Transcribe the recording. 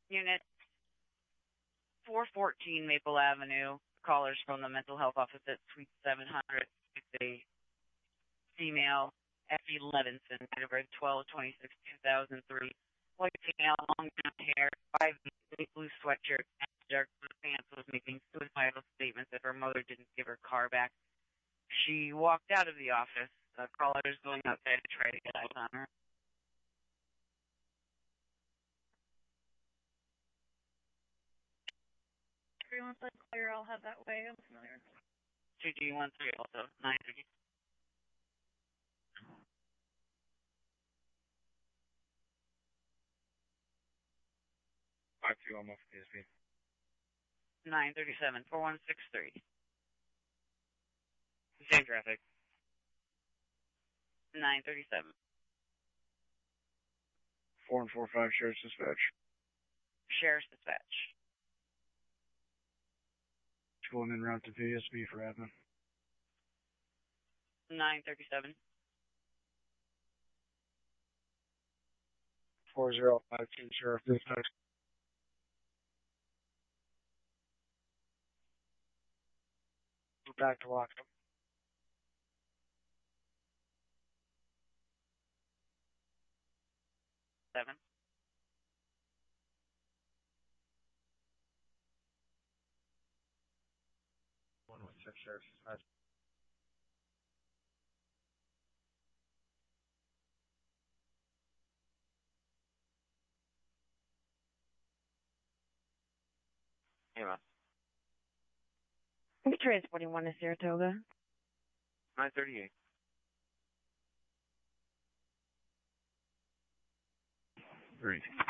Unit 414 Maple Avenue. Callers from the mental health office at Suite 700. It's a female, Effie Levinson, date of birth 12/26/2003. White female, long brown hair, 5'8", blue sweatshirt, and dark blue pants, was making suicidal statements that her mother didn't give her car back. She walked out of the office. The caller is going outside to try to get eyes on her. 315 clear, I'll head that way. I'm familiar. 2G13 also, 930. I'm off PSP. 937, 4163. Same traffic. 937. 4 and 45 Sheriff's Dispatch. Sheriff's Dispatch. Going en route to PSP for admin. 937. 4052 Sheriff Dispatch. Back to lockup. Seven. Sheriff's Dispatch. Hey, man. Transporting one to Saratoga. 938. Great.